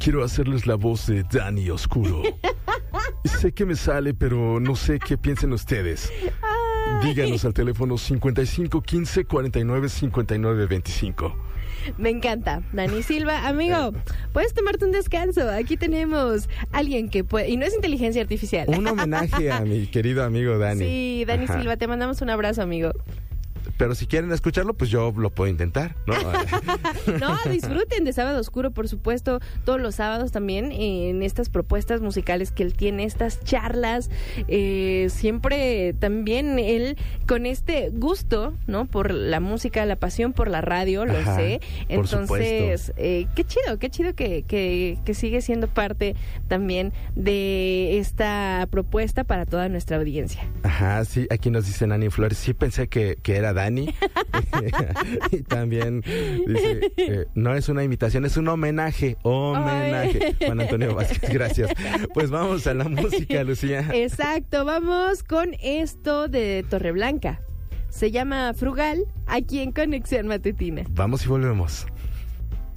quiero hacerles la voz de Dani Oscuro. Sé que me sale, pero no sé qué piensen ustedes. Díganos al teléfono 5515 49 59 25. Me encanta. Dani Silva, amigo, puedes tomarte un descanso. Aquí tenemos a alguien que puede... Y no es inteligencia artificial. Un homenaje a mi querido amigo Dani. Sí, Dani Silva, te mandamos un abrazo, amigo. Pero si quieren escucharlo, pues yo lo puedo intentar, ¿no? No, disfruten de Sábado Oscuro, por supuesto, todos los sábados también, en estas propuestas musicales que él tiene, estas charlas, siempre también él con este gusto, ¿no? Por la música, la pasión por la radio, lo sé. Entonces, qué chido que sigue siendo parte también de esta propuesta para toda nuestra audiencia. Ajá, sí, aquí nos dice Nani Flores, sí pensé que era Dani. Y también dice, no es una imitación, es un homenaje. Juan Antonio Vázquez, gracias. Pues vamos a la música, Lucía. Exacto, vamos con esto de Torreblanca. Se llama Frugal, aquí en Conexión Matutina. Vamos y volvemos.